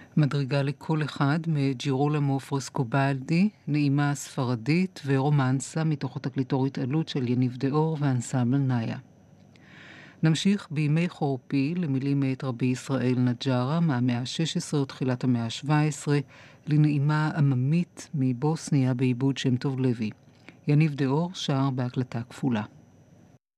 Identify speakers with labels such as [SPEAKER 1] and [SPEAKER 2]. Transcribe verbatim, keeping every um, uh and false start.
[SPEAKER 1] מדרגה לכל אחד מג'ירולמו פרסקובלדי, נעימה הספרדית ורומנסה מתוך התקליטורית עלות של יניב דאור ואנסמבל נאיה. נמשיך בימי חורפי למילים מאת רבי ישראל נג'רה מהמאה ה-שש עשרה ותחילת המאה ה-שבע עשרה, לנעימה עממית מבוסניה בעיבוד שם טוב לוי. יניב דאור שר בהקלטה כפולה.